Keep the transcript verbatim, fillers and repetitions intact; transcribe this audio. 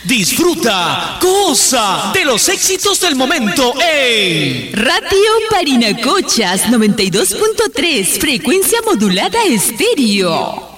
Disfruta, goza de los éxitos del momento en Radio Parinacochas noventa y dos punto tres, frecuencia modulada estéreo.